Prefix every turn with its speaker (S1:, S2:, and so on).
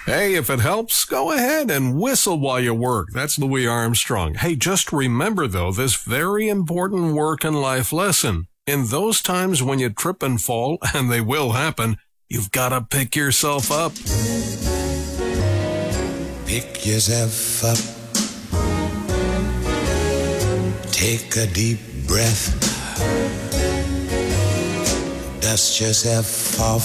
S1: Hey, if it helps, go ahead and whistle while you work. That's Louis Armstrong. Hey, just remember, though, this very important work and life lesson. In those times when you trip and fall, and they will happen, you've got to pick yourself up.
S2: Pick yourself up. Take a deep breath. Dust yourself off.